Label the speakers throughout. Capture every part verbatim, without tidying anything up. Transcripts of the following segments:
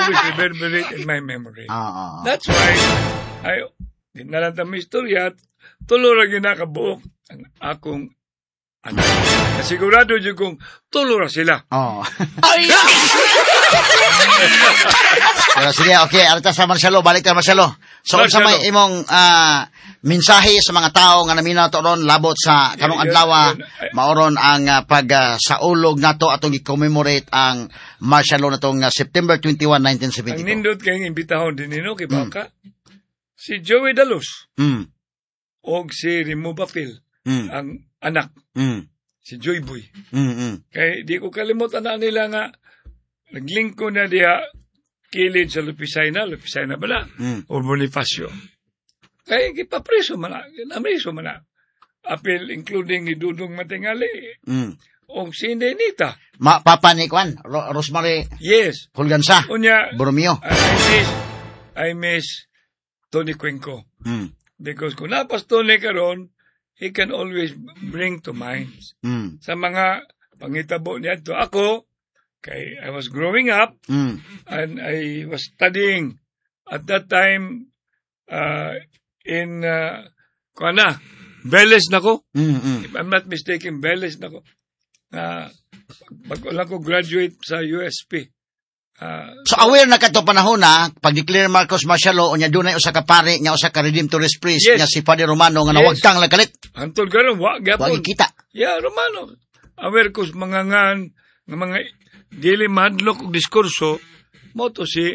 Speaker 1: always reverberate in my memory.
Speaker 2: Ah, ah.
Speaker 1: That's why, ay, di na lang tamo istorya, tulurag yun nakabuok ang akong anak. Kasigurado yun kung tulura sila.
Speaker 2: Oh. Pero sige, okay. Alta sa Marcelo. Balik ka, Marcelo. So, sa may imong uh, mensahe sa mga tao nga naminaw to ron, labot sa karong adlaw, maoron ang uh, pag uh, saulog nato atong i-commemorate ang martial law natong uh, September twenty-first, nineteen seventy-two.
Speaker 1: Ang nindot kayong imbitahon din nino, kay Baka, mm. si Joey Dalos,
Speaker 2: mm.
Speaker 1: o si Remo Bafil,
Speaker 2: mm.
Speaker 1: ang anak,
Speaker 2: mm.
Speaker 1: si Joy Boy.
Speaker 2: Mm-hmm.
Speaker 1: Kaya di ko kalimutan na nila nga, naglingko na diya kilid sa Lupisay na, Lupisay na bala,
Speaker 2: mm.
Speaker 1: o Bonifacio. Kaya kipapreso man na, napreso man na. Apel, including ni Dudong Matingali,
Speaker 2: mm.
Speaker 1: o si Nenita.
Speaker 2: Ma, papa ni Kwan, Ro- Rosemary
Speaker 1: Yes.
Speaker 2: Hulgansa,
Speaker 1: Unya,
Speaker 2: Borromeo.
Speaker 1: I miss, I miss Tony Cuenco.
Speaker 2: Mm.
Speaker 1: Because kung napas Tony karon, he can always bring to mind
Speaker 2: Mm.
Speaker 1: sa mga pangitabo niya to. Ako, kay I was growing up,
Speaker 2: Mm.
Speaker 1: and I was studying at that time uh, in, uh, kung na, Beles na ko.
Speaker 2: Mm-hmm.
Speaker 1: If I'm not mistaken, Beles na ko. Uh, pag lang ko graduate sa U S P. Uh,
Speaker 2: So aware na kato panahon na pag-declare Marcos martial law unya dunay usa ka pari nga usa ka Redemptorist priest
Speaker 1: Yes.
Speaker 2: nga si Father Romano nga
Speaker 1: Yes.
Speaker 2: nawagtang lang kalit.
Speaker 1: Antol karon wa
Speaker 2: Wa
Speaker 1: gyapon.
Speaker 2: kita.
Speaker 1: Yeah, Romano. Aware ko sa mga ngan, nga mga dili madlok og diskurso, mo to si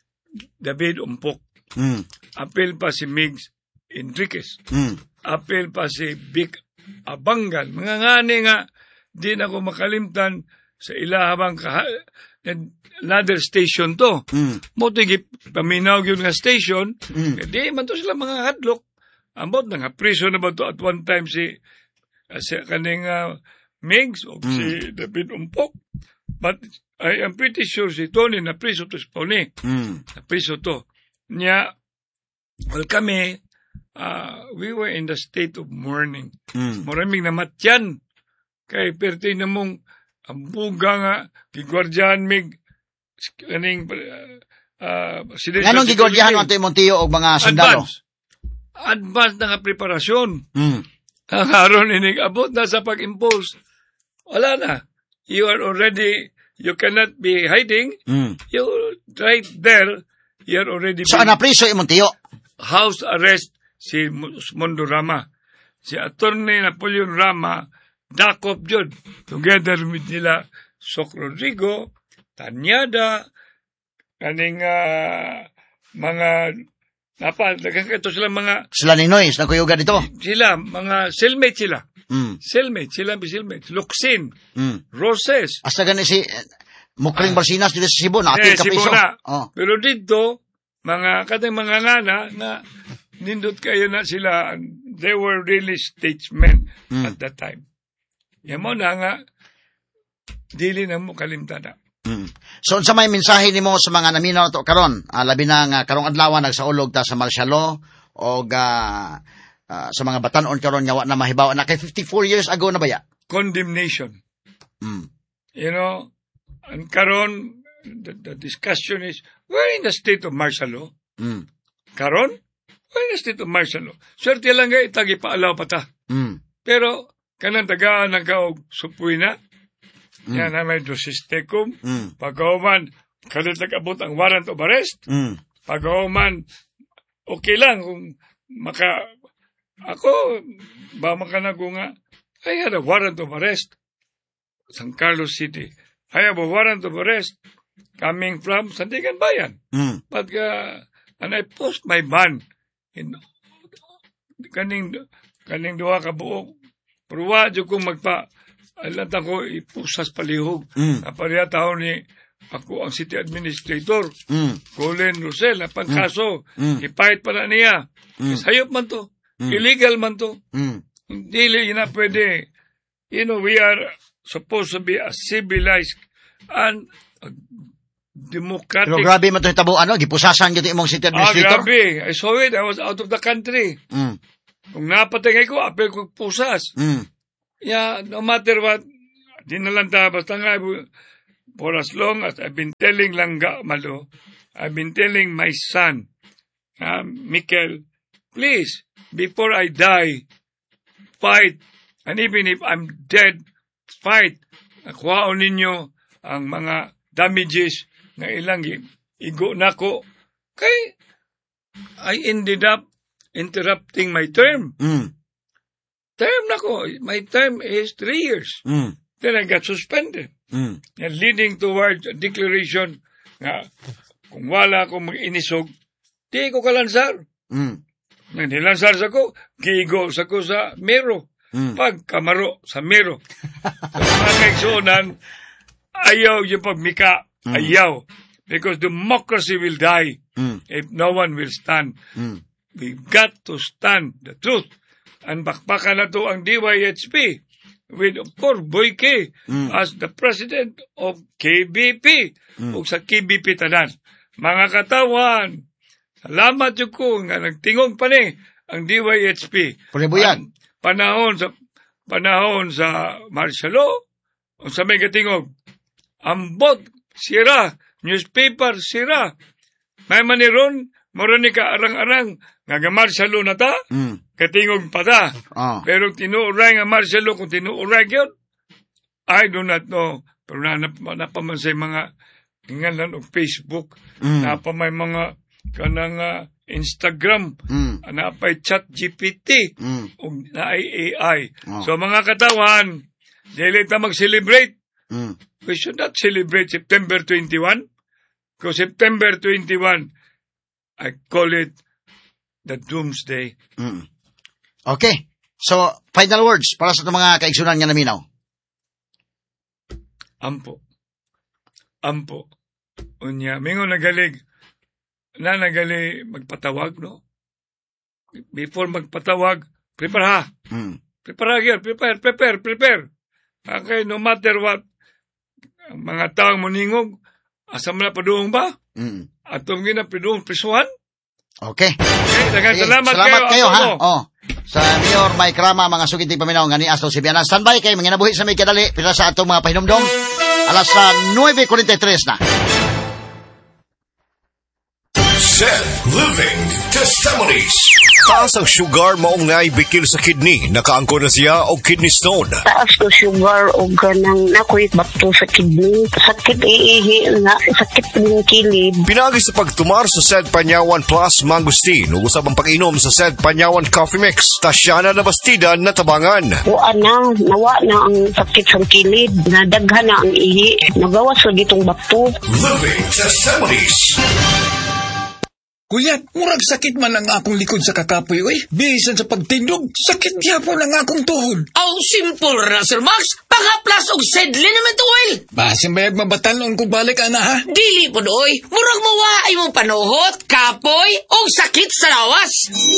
Speaker 1: David Umpok.
Speaker 2: Mm.
Speaker 1: Apel pa si Migs Enriquez.
Speaker 2: Mm.
Speaker 1: Apel pa si Vic Abangan. Mga ngani nga, di na ko makalimtan sa ilahabang kaha, another station to.
Speaker 2: Mm.
Speaker 1: Mo to paminaw yun nga station,
Speaker 2: Mm.
Speaker 1: di man to sila mga hadlok. Ambot na nga, prison na ba to at one time si, uh, si kaning uh, Migs o
Speaker 2: Mm.
Speaker 1: si David Umpok. But I am pretty sure si Tony na priso to si Tony.
Speaker 2: Mm.
Speaker 1: Na priso to. Nya, well kami, uh, we were in the state of mourning.
Speaker 2: Mm.
Speaker 1: Maraming namatyan. Kay perti na mong ang buga nga, gigwardyan mig, kaning, uh, uh,
Speaker 2: Nganong gigwardyahan ang imong tiyo og mga sundalo?
Speaker 1: Advance. Advance na nga preparasyon.
Speaker 2: Mm.
Speaker 1: Ang haron inig abot na sa pag-impose. Wala na. You are already, you cannot be hiding.
Speaker 2: Mm.
Speaker 1: You right there, you're already
Speaker 2: So ana priso imong tiyo.
Speaker 1: house arrest si Mondo Rama. Si Attorney Napoleon Rama, dakop yun. Together with nila Soc Rodrigo, Tanyada, kaning uh, mga, napa, nagkakato sila mga,
Speaker 2: Sila ni Noyes nagkuyugan dito.
Speaker 1: sila, mga cellmate sila.
Speaker 2: Mm.
Speaker 1: Cellmate, sila may cellmate. Luxin,
Speaker 2: Mm.
Speaker 1: Roses,
Speaker 2: Hasta gani si eh, Mukring Barsinas dito sa Cebu na ating
Speaker 1: eh,
Speaker 2: ka priso.
Speaker 1: Sibona.
Speaker 2: Oh.
Speaker 1: Pero dito, mga katang mga ngana na nindot kayo na sila, they were really statesmen
Speaker 2: Mm.
Speaker 1: at that time. Yan mo na nga, dili na mo kalimtada.
Speaker 2: Mm. So unsa may mensahe nimo sa mga naminaw to karon? Ah, labi na nga karong adlaw nagsaulog ta sa martial law o ah, ah, sa mga batan-on karon nga wa na mahibaw na kay fifty-four years ago na baya.
Speaker 1: Condemnation.
Speaker 2: Mm.
Speaker 1: You know, and karon, the, the discussion is, we're in the state of martial law.
Speaker 2: Mm.
Speaker 1: Karon, we're in the state of martial law. Swerte lang nga itagi paalaw pa ta.
Speaker 2: Mm.
Speaker 1: Pero, kanang tagaan ng kaog supuy na,
Speaker 2: Mm.
Speaker 1: yan na may dosistekum,
Speaker 2: Mm.
Speaker 1: pagkauman, kalit nag-abot ang warrant of arrest,
Speaker 2: Mm.
Speaker 1: pagkauman, okay lang kung maka, ako, ba makanago nga, I had a warrant of arrest, San Carlos City. I have a warrant of arrest coming from Sandigan Bayan.
Speaker 2: Mm.
Speaker 1: But, uh, and I post my ban in kaning kaning duha ka buok. Pero wa jud kong magpa alam ko ipusas palihog.
Speaker 2: Mm.
Speaker 1: Kapariya taon ni ako ang city administrator,
Speaker 2: Mm.
Speaker 1: Colin Rosel, apang kaso,
Speaker 2: Mm.
Speaker 1: ipahit pa na niya.
Speaker 2: Mm.
Speaker 1: Sayop man to.
Speaker 2: Mm.
Speaker 1: Illegal man to.
Speaker 2: Mm.
Speaker 1: Hindi na pwede. You know, we are supposed to be a civilized and a democratic.
Speaker 2: Pero grabe man to hitabo ano, gipusasan gyud imong city
Speaker 1: Ah,
Speaker 2: administrator.
Speaker 1: grabe. I saw it. I was out of the country.
Speaker 2: Mm.
Speaker 1: Kung napatingay ko, apel ko pusas.
Speaker 2: Mm.
Speaker 1: Yeah, no matter what, di na lang ta, basta nga, for as long as I've been telling Langga Malo, I've been telling my son, uh, Mikel, please, before I die, fight. And even if I'm dead, fight. Nakuhaon ninyo ang mga damages na ilang igo na ko. Kay, I ended up interrupting my term.
Speaker 2: Mm.
Speaker 1: Term na ko. My term is three years.
Speaker 2: Mm.
Speaker 1: Then I got suspended.
Speaker 2: Mm.
Speaker 1: And leading towards a declaration nga kung wala akong mag-inisog, di ko kalansar.
Speaker 2: Mm.
Speaker 1: Nang nilansar sa ko, gigo sa ko sa Mero.
Speaker 2: Mm.
Speaker 1: Pagkamaro sa Mero. Sa mga kaigsunan, ayaw yung pagmika.
Speaker 2: Mm.
Speaker 1: Ayaw. Because democracy will die
Speaker 2: Mm.
Speaker 1: if no one will stand.
Speaker 2: Mm.
Speaker 1: We've got to stand the truth. And bakbakan na to ang D Y H P with, of course, Boy K
Speaker 2: Mm.
Speaker 1: as the president of K B P.
Speaker 2: Mm.
Speaker 1: O sa K B P tanan. Mga katawan, salamat yung ko nga nagtingog pa ni ang D Y H P.
Speaker 2: Puribuyan.
Speaker 1: Panahon sa panahon sa martial law o sa may katingog. Ambot, sira, newspaper, sira. May maniron, moroni ka arang-arang, nga martial law na ta,
Speaker 2: Mm.
Speaker 1: katingog pa ta.
Speaker 2: Oh.
Speaker 1: Pero tinuuray nga martial law, kung tinuuray yun, I do not know. Pero na, na, napaman sa mga ngalan o Facebook,
Speaker 2: Mm.
Speaker 1: napamay mga kanang uh, Instagram,
Speaker 2: Mm.
Speaker 1: napay chat G P T,
Speaker 2: Mm.
Speaker 1: o na A I.
Speaker 2: Oh.
Speaker 1: So mga katawan, dili ta mag-celebrate.
Speaker 2: Mm.
Speaker 1: We should not celebrate September twenty-first. Because September twenty-first, I call it the doomsday.
Speaker 2: Mm. Okay. So, final words para sa itong mga kaigsunan nga naminaw.
Speaker 1: Ampo. Ampo. Unya, mingo nagalig, na nagali magpatawag, no? Before magpatawag, prepare ha.
Speaker 2: Mm.
Speaker 1: Prepare here, prepare, prepare, prepare. Okay, no matter what, ang mga taong maningog, asam na paduong ba?
Speaker 2: Mm.
Speaker 1: Atong gina paduong prisuhan?
Speaker 2: Okay.
Speaker 1: Okay, daghang
Speaker 2: Sige,
Speaker 1: salamat,
Speaker 2: salamat kayo, ha.
Speaker 1: Apo mo.
Speaker 2: Oh. Sa Mayor Mike Rama, mga suginting paminaw nga ni Astro Sibianan. Standby kayo, mga nabuhi sa may kadali, pila sa atong mga pahinumdom. Alas sa nine forty-three na.
Speaker 3: Zed Living Testimonies. Taas ang sugar maong naibikil sa kidney. Nakaangko na siya o kidney stone.
Speaker 4: Taas ko sugar o ganang nakoy bato sa kidney. Sakit iihi nga, sakit ng kilid.
Speaker 3: Pinagi sa pagtumar sa Zed Panyawan Plus Mangustin ug usab ang pag-inom sa Zed Panyawan Coffee Mix. Tasyana na bastida na tabangan.
Speaker 4: Buwan na, nawa na ang sakit sa kilid. Nadaghan na ang ihi. Nagawas na ditong bato.
Speaker 3: Living Testimonies.
Speaker 5: Kuya, murag sakit man ang akong likod sa kakapoy, oy. Bisan sa pagtindog, sakit gyapon ang akong tuhod.
Speaker 6: Ang simple ra, Sir Max. Pangaplas og Zed Liniment Oil.
Speaker 5: Basin bayag mabatalon kung balik ana, ha?
Speaker 6: Dili po doy. Murag mawaay mong panuhot, kapoy, o sakit sa lawas.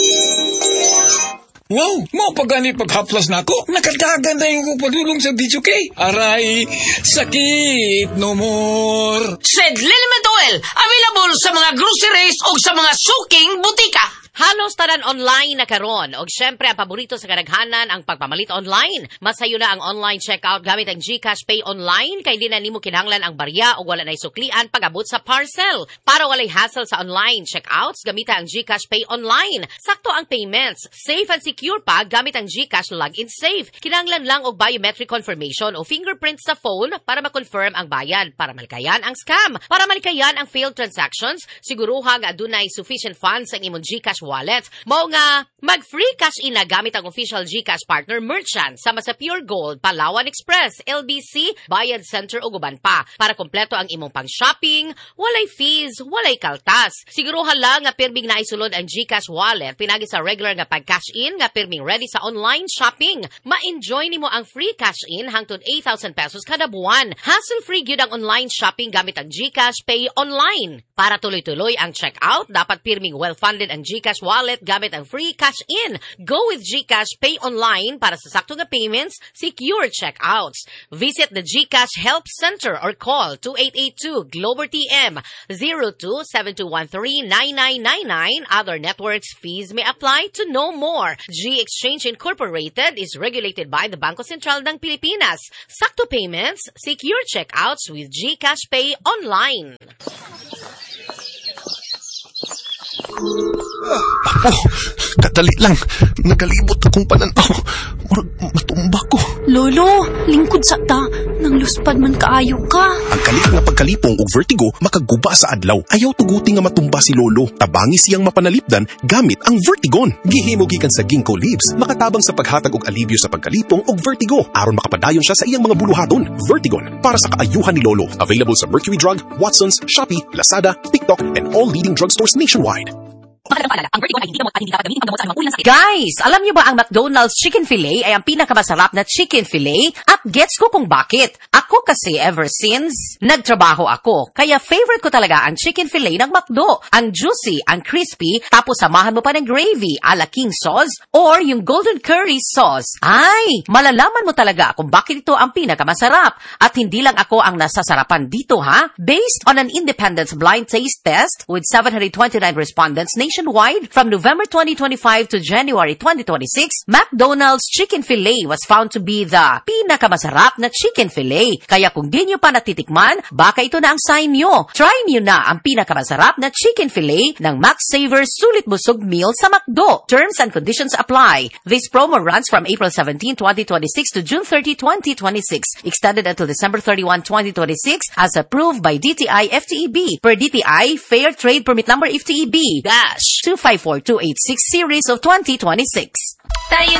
Speaker 5: Wow, mo pagani paghaplas na ako. Nakadagan na yung padulong sa video kay. Aray, sakit no more.
Speaker 6: Zed Liniment Oil. Available sa mga groceries o sa mga suking butika.
Speaker 7: Halos tanan online na karon og syempre ang paborito sa kadaghanan ang pagpamalit online. Masayo na ang online checkout gamit ang GCash Pay Online kay di na nimo kinahanglan ang barya o wala na suklian pag-abot sa parcel. Para walay hassle sa online checkouts, gamita ang GCash Pay Online. Sakto ang payments, safe and secure pa gamit ang GCash Login Safe. Kinahanglan lang og biometric confirmation o fingerprint sa phone para ma-confirm ang bayad para malikayan ang scam. Para malikayan ang failed transactions, siguruha nga adunay sufficient funds sa imong GCash wallet. Mao nga mag-free cash in na gamit ang official GCash partner merchant sama sa Pure Gold, Palawan Express, L B C, Bayad Center ug uban pa. Para kompleto ang imong pang-shopping, walay fees, walay kaltas. Siguruhan lang nga pirming naisulod ang GCash wallet pinagi sa regular nga pag-cash in nga pirming ready sa online shopping. Ma-enjoy nimo ang free cash in hangtod eight thousand pesos kada buwan. Hassle-free gyud ang online shopping gamit ang GCash Pay Online. Para tuloy-tuloy ang checkout, dapat pirming well-funded ang GCash GCash wallet gamit ang free cash in. Go with GCash Pay Online para sa sakto nga payments, secure checkouts. Visit the GCash Help Center or call two eight eight two Glober T M zero two seven two one three nine nine nine nine. Other networks fees may apply. To know more, G Exchange Incorporated is regulated by the Bangko Sentral ng Pilipinas. Sakto payments, secure checkouts with GCash Pay Online.
Speaker 8: Apo, kadali lang. Nagalibot akong pananaw. Murag matumba ko.
Speaker 9: Lolo, lingkod sa ta. Nang luspad man kaayo ka.
Speaker 8: Ang kalit nga pagkalipong og vertigo makaguba sa adlaw. Ayaw tuguti nga matumba si Lolo. Tabangi siyang mapanalipdan gamit ang Vertigon. Gihimo gikan sa ginkgo leaves. Makatabang sa paghatag og alibyo sa pagkalipong og vertigo. Aron makapadayon siya sa iyang mga buluhaton. Vertigon, para sa kaayuhan ni Lolo. Available sa Mercury Drug, Watson's, Shopee, Lazada, TikTok, and all leading drugstores nationwide.
Speaker 7: Guys, alam niyo ba ang McDonald's Chicken Filet ay ang pinakamasarap na chicken filet? At gets ko kung bakit. Ako kasi ever since nagtrabaho ako, kaya favorite ko talaga ang chicken filet ng McDo. Ang juicy, ang crispy, tapos samahan mo pa ng gravy, ala king sauce, or yung golden curry sauce. Ay, malalaman mo talaga kung bakit ito ang pinakamasarap. At hindi lang ako ang nasasarapan dito, ha? Based on an independent blind taste test with seven hundred twenty-nine respondents nationwide from November twenty twenty-five to January twenty twenty-six, McDonald's Chicken Filet was found to be the pinakamasarap na chicken filet. Kaya kung di nyo pa natitikman, baka ito na ang sign nyo. Try nyo na ang pinakamasarap na chicken filet ng Max Saver Sulit Busog Meal sa McDo. Terms and conditions apply. This promo runs from April seventeenth, twenty twenty-six to June thirtieth, twenty twenty-six. Extended until December thirty-first, twenty twenty-six as approved by D T I F T E B. Per D T I, Fair Trade Permit Number F T E B dash two five four two eight six series of twenty twenty-six.
Speaker 10: Tayo